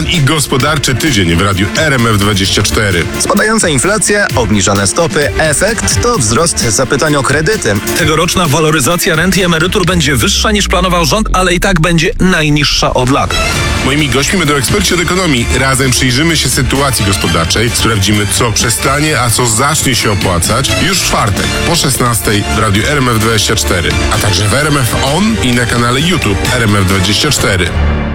plan i gospodarczy tydzień w radiu RMF24. Spadająca inflacja, obniżone stopy, efekt to wzrost zapytań o kredyty. Tegoroczna waloryzacja rent i emerytur będzie wyższa niż planował rząd, ale i tak będzie najniższa od lat. Moimi gośćmi będą eksperci od ekonomii. Razem przyjrzymy się sytuacji gospodarczej, sprawdzimy, co przestanie, a co zacznie się opłacać już w czwartek po 16 w radiu RMF24, a także w RMF On i na kanale YouTube RMF24.